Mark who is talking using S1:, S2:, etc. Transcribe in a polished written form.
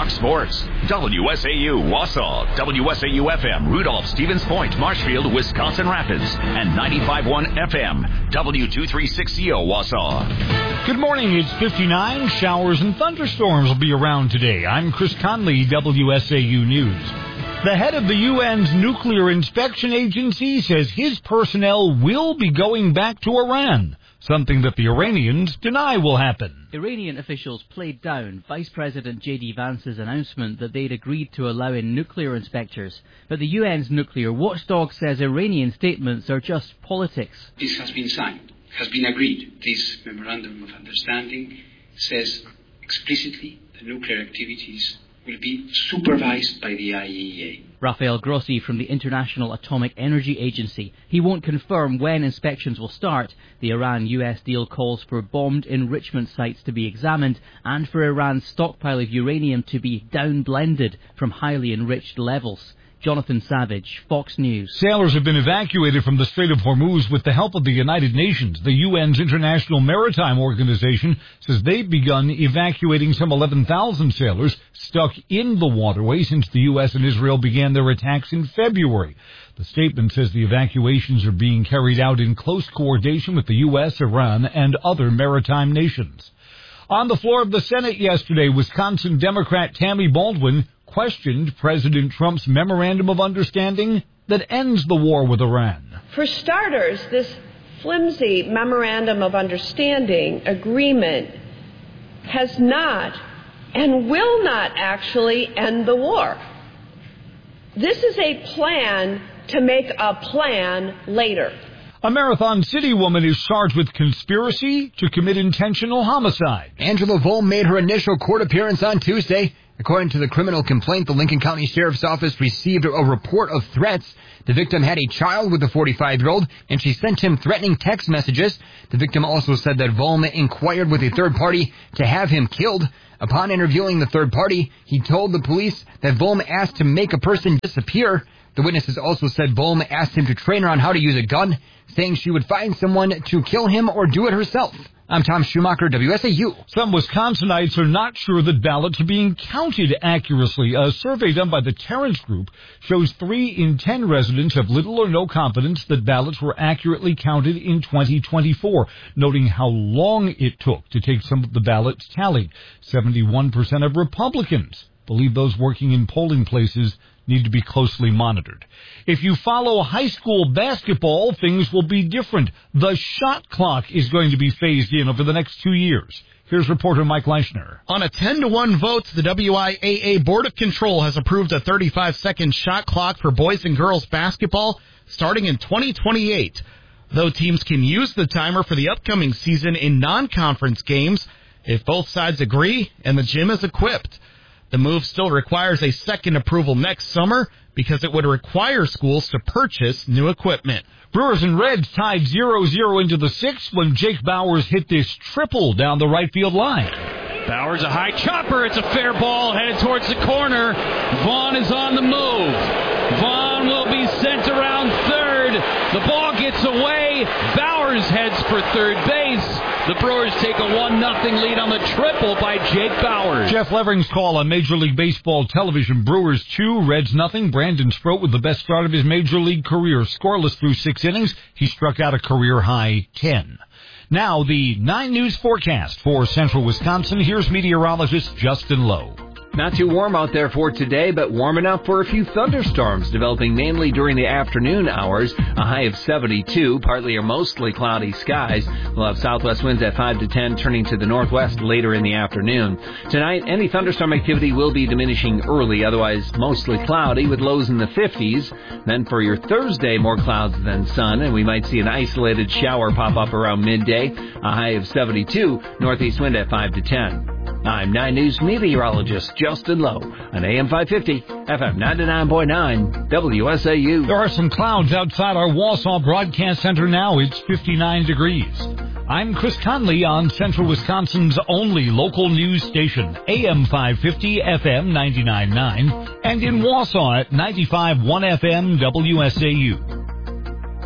S1: Talk Sports. WSAU Wausau, WSAU FM, Rudolph, Stevens Point, Marshfield, Wisconsin Rapids, and 95.1 FM, W236CO Wausau.
S2: Good morning. It's 59. Showers and thunderstorms will be around today. I'm Chris Conley, WSAU News. The head of the UN's Nuclear Inspection Agency says his personnel will be going back to Iran, something that the Iranians deny will happen.
S3: Iranian officials played down Vice President J.D. Vance's announcement that they'd agreed to allow in nuclear inspectors. But the UN's nuclear watchdog says Iranian statements are just politics.
S4: This has been signed, has been agreed. This memorandum of understanding says explicitly the nuclear activities will be supervised by the IAEA.
S3: Rafael Grossi from the International Atomic Energy Agency. He won't confirm when inspections will start. The Iran-US deal calls for bombed enrichment sites to be examined and for Iran's stockpile of uranium to be downblended from highly enriched levels. Jonathan Savage, Fox News.
S2: Sailors have been evacuated from the Strait of Hormuz with the help of the United Nations. The UN's International Maritime Organization says they've begun evacuating some 11,000 sailors stuck in the waterway since the U.S. and Israel began their attacks in February. The statement says the evacuations are being carried out in close coordination with the U.S., Iran, and other maritime nations. On the floor of the Senate yesterday, Wisconsin Democrat Tammy Baldwin questioned President Trump's memorandum of understanding that ends the war with Iran.
S5: For starters, this flimsy memorandum of understanding agreement has not and will not actually end the war. This is a plan to make a plan later.
S2: A Marathon City woman is charged with conspiracy to commit intentional homicide.
S6: Angela Volm made her initial court appearance on Tuesday. According to the criminal complaint, the Lincoln County Sheriff's Office received a report of threats. The victim had a child with a 45-year-old, and she sent him threatening text messages. The victim also said that Volm inquired with a third party to have him killed. Upon interviewing the third party, he told the police that Volm asked to make a person disappear. The witnesses also said Volm asked him to train her on how to use a gun, saying she would find someone to kill him or do it herself. I'm Tom Schumacher, WSAU.
S2: Some Wisconsinites are not sure that ballots are being counted accurately. A survey done by the Terrence Group shows 3 in 10 residents have little or no confidence that ballots were accurately counted in 2024, noting how long it took to take some of the ballots tallied. 71% of Republicans believe those working in polling places need to be closely monitored. If you follow high school basketball, things will be different. The shot clock is going to be phased in over the next 2 years. Here's reporter Mike Leischner.
S7: On a 10-1 vote, the WIAA Board of Control has approved a 35-second shot clock for boys and girls basketball starting in 2028. Though teams can use the timer for the upcoming season in non-conference games if both sides agree and the gym is equipped. The move still requires a second approval next summer because it would require schools to purchase new equipment.
S2: Brewers and Reds tied 0-0 into the 6th when Jake Bauers hit this triple down the right field line.
S8: Bauers a high chopper. It's a fair ball headed towards the corner. Vaughn is on the move. Vaughn will be sent around third. The ball gets away. Bauers heads for third base. The Brewers take a 1-0 lead on the triple by Jake Bauers.
S2: Jeff Levering's call on Major League Baseball television. Brewers 2, Reds 0. Brandon Sproat with the best start of his Major League career. Scoreless through 6 innings. He struck out a career-high 10. Now, the 9 News forecast for central Wisconsin. Here's meteorologist Justin Lowe.
S9: Not too warm out there for today, but warm enough for a few thunderstorms developing mainly during the afternoon hours. A high of 72, partly or mostly cloudy skies. We'll have southwest winds at 5 to 10, turning to the northwest later in the afternoon. Tonight, any thunderstorm activity will be diminishing early, otherwise mostly cloudy with lows in the 50s. Then for your Thursday, more clouds than sun, and we might see an isolated shower pop up around midday. A high of 72, northeast wind at 5 to 10. I'm 9 News meteorologist Justin Lowe on AM 550, FM 99.9, WSAU.
S2: There are some clouds outside our Wausau Broadcast Center now. It's 59 degrees. I'm Chris Conley on Central Wisconsin's only local news station, AM 550, FM 99.9, and in Wausau at 95.1 FM, WSAU.